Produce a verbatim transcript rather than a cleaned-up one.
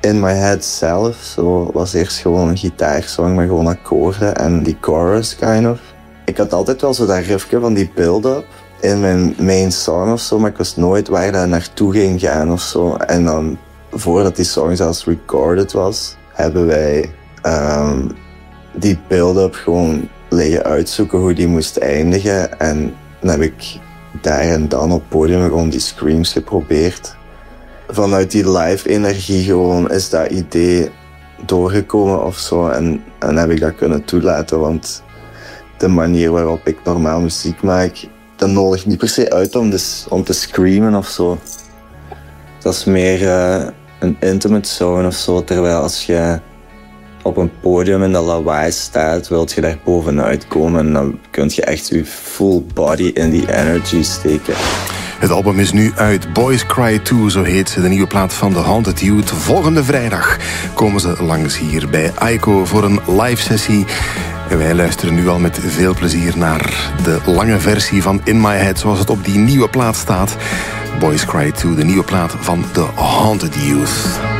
In My Head zelf zo was eerst gewoon een gitaarsong met gewoon akkoorden en die chorus, kind of. Ik had altijd wel zo dat riffje van die build-up in mijn main song of zo, maar ik wist nooit waar dat naartoe ging gaan of zo. En dan, voordat die song zelfs recorded was, hebben wij um, die build-up gewoon liggen uitzoeken hoe die moest eindigen. En dan heb ik daar en dan op het podium gewoon die screams geprobeerd. Vanuit die live-energie gewoon is dat idee doorgekomen of zo. En, en heb ik dat kunnen toelaten, want de manier waarop ik normaal muziek maak, dat nodigt niet per se uit om, de, om te screamen of zo. Dat is meer uh, een intimate zone of zo, terwijl als je op een podium in de lawaai staat, wilt je daar bovenuit komen en dan kun je echt je full body in die energy steken. Het album is nu uit. Boys Cry two, zo heet ze, de nieuwe plaat van The Haunted Youth. Volgende vrijdag komen ze langs hier bij Aiko voor een live sessie. En wij luisteren nu al met veel plezier naar de lange versie van In My Head, zoals het op die nieuwe plaat staat. Boys Cry two, de nieuwe plaat van The Haunted Youth.